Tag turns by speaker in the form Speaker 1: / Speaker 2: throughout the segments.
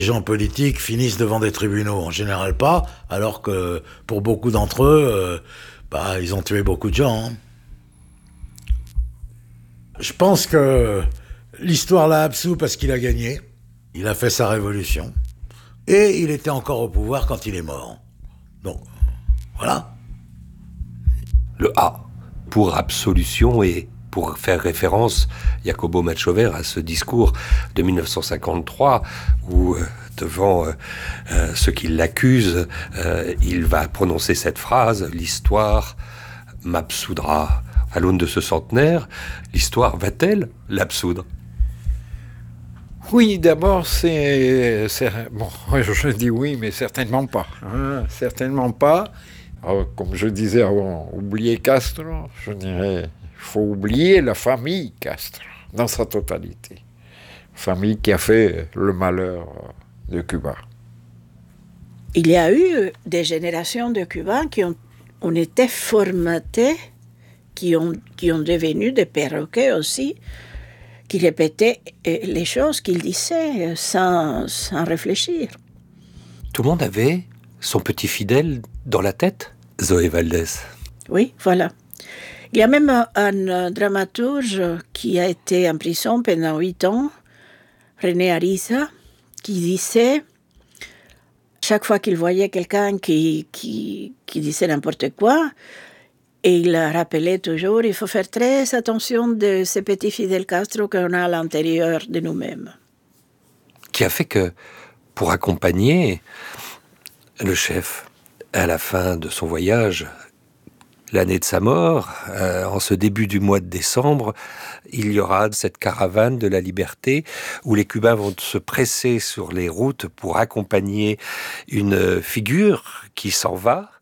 Speaker 1: Les gens politiques finissent devant des tribunaux, en général pas, alors que pour beaucoup d'entre eux, ils ont tué beaucoup de gens. Hein. Je pense que l'histoire l'a absous parce qu'il a gagné, il a fait sa révolution, et il était encore au pouvoir quand il est mort. Donc, voilà.
Speaker 2: Le A pour absolution et pour faire référence, Jacobo Machover, à ce discours de 1953 où, devant ceux qui l'accusent, il va prononcer cette phrase « L'histoire m'absoudra ». À l'aune de ce centenaire, l'histoire va-t-elle l'absoudre ?
Speaker 3: Oui, d'abord, bon, je dis oui, mais certainement pas. Hein, certainement pas. Alors, comme je disais avant, oublier Castro, je dirais, il faut oublier la famille Castro dans sa totalité. Famille qui a fait le malheur de Cuba.
Speaker 4: Il y a eu des générations de Cubains qui ont été formatés, qui ont devenu des perroquets aussi, qui répétaient les choses qu'il disait sans réfléchir.
Speaker 2: Tout le monde avait son petit fidèle dans la tête, Zoé Valdés.
Speaker 4: Oui, voilà. Il y a même un dramaturge qui a été en prison pendant 8 ans, René Ariza, qui disait, chaque fois qu'il voyait quelqu'un qui disait n'importe quoi, et il rappelait toujours, il faut faire très attention de ces petits Fidel Castro qu'on a à l'intérieur de nous-mêmes.
Speaker 2: Qui a fait que, pour accompagner le chef à la fin de son voyage, l'année de sa mort, en ce début du mois de décembre, il y aura cette caravane de la liberté où les Cubains vont se presser sur les routes pour accompagner une figure qui s'en va,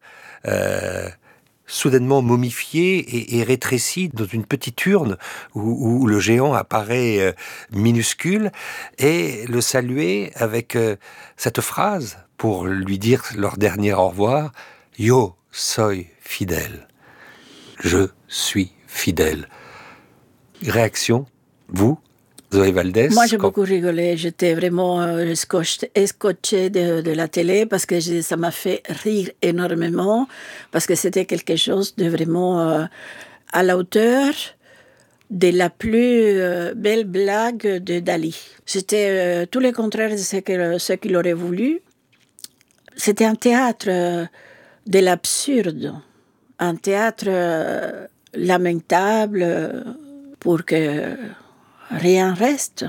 Speaker 2: soudainement momifiée et rétrécie dans une petite urne où le géant apparaît minuscule, et le saluer avec cette phrase pour lui dire leur dernier au revoir, « Yo soy fidèle ». Je suis fidèle. Réaction, vous, Zoé Valdés?
Speaker 4: Moi, j'ai beaucoup rigolé. J'étais vraiment scotchée de la télé parce que ça m'a fait rire énormément, parce que c'était quelque chose de vraiment à la hauteur de la plus belle blague de Dali. C'était tout le contraire de ce qu'il aurait voulu. C'était un théâtre de l'absurde. Un théâtre lamentable pour que rien reste.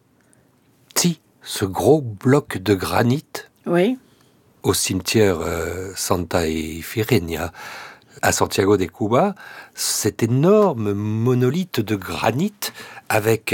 Speaker 2: Si, ce gros bloc de granit,
Speaker 4: oui,
Speaker 2: au cimetière Santa Ifigenia, à Santiago de Cuba, cet énorme monolithe de granit avec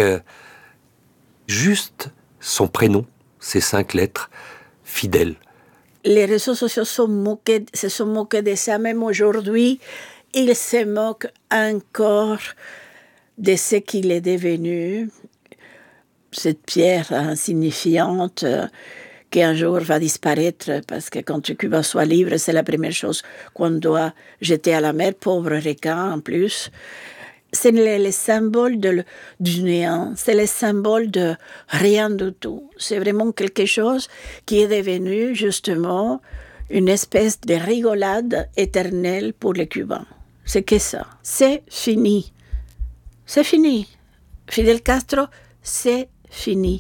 Speaker 2: juste son prénom, ses 5 lettres, Fidèle.
Speaker 4: Les réseaux sociaux se sont moqués de ça, même aujourd'hui. Ils se moquent encore de ce qu'il est devenu, cette pierre insignifiante qui un jour va disparaître, parce que quand Cuba soit libre, c'est la première chose qu'on doit jeter à la mer, pauvre requin en plus. C'est le symbole du néant, c'est le symbole de rien du tout. C'est vraiment quelque chose qui est devenu justement une espèce de rigolade éternelle pour les Cubains. C'est que ça. C'est fini. C'est fini. Fidel Castro, c'est fini.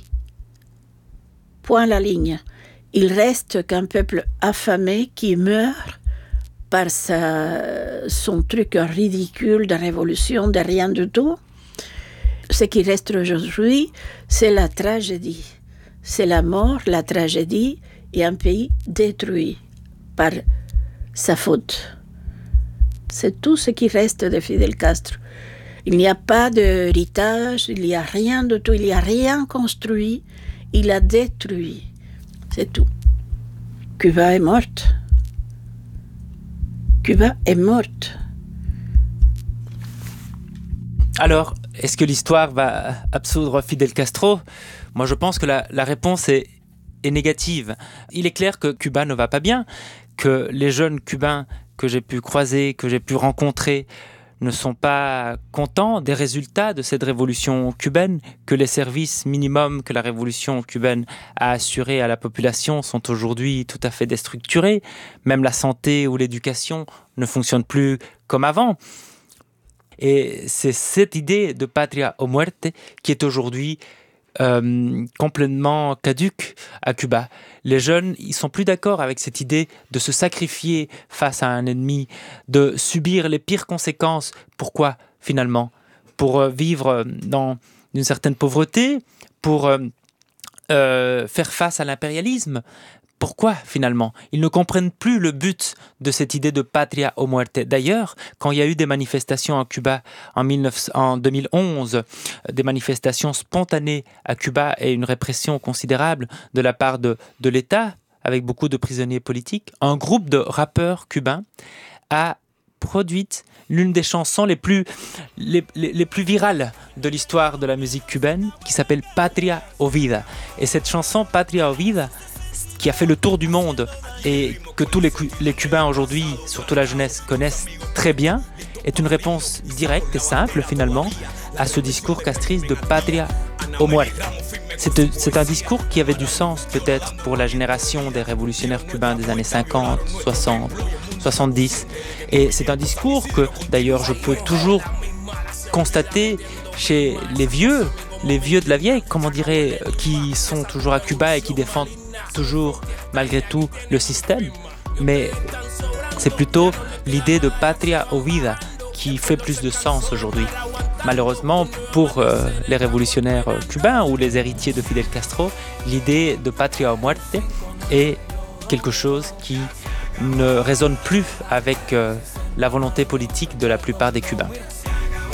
Speaker 4: Point à la ligne. Il reste qu'un peuple affamé qui meurt par son truc ridicule de révolution, de rien du tout. Ce qui reste aujourd'hui, c'est la tragédie. C'est la mort, la tragédie et un pays détruit par sa faute. C'est tout ce qui reste de Fidel Castro. Il n'y a pas d'héritage, il n'y a rien de tout, il n'y a rien construit, il a détruit. C'est tout. Cuba est morte. Cuba est morte.
Speaker 5: Alors, est-ce que l'histoire va absoudre Fidel Castro ? Moi, je pense que la réponse est négative. Il est clair que Cuba ne va pas bien, que les jeunes Cubains que j'ai pu croiser, que j'ai pu rencontrer, ne sont pas contents des résultats de cette révolution cubaine, que les services minimums que la révolution cubaine a assurés à la population sont aujourd'hui tout à fait déstructurés. Même la santé ou l'éducation ne fonctionnent plus comme avant. Et c'est cette idée de patria o muerte qui est aujourd'hui complètement caduque à Cuba. Les jeunes, ils sont plus d'accord avec cette idée de se sacrifier face à un ennemi, de subir les pires conséquences. Pourquoi, finalement? Pour vivre dans une certaine pauvreté, pour faire face à l'impérialisme. Pourquoi, finalement? Ils ne comprennent plus le but de cette idée de patria o muerte. D'ailleurs, quand il y a eu des manifestations à Cuba en 2011, des manifestations spontanées à Cuba et une répression considérable de la part de l'État, avec beaucoup de prisonniers politiques, un groupe de rappeurs cubains a produit l'une des chansons les plus virales de l'histoire de la musique cubaine, qui s'appelle Patria o Vida. Et cette chanson, Patria o Vida, qui a fait le tour du monde et que tous les Cubains aujourd'hui, surtout la jeunesse, connaissent très bien, est une réponse directe et simple finalement à ce discours castriste de Patria o Muerte. C'est un discours qui avait du sens peut-être pour la génération des révolutionnaires cubains des années 50, 60, 70. Et c'est un discours que d'ailleurs je peux toujours constater chez les vieux de la vieille, comme on dirait, qui sont toujours à Cuba et qui défendent toujours, malgré tout, le système. Mais c'est plutôt l'idée de patria o vida qui fait plus de sens aujourd'hui. Malheureusement, pour les révolutionnaires cubains ou les héritiers de Fidel Castro, l'idée de patria o muerte est quelque chose qui ne résonne plus avec la volonté politique de la plupart des Cubains.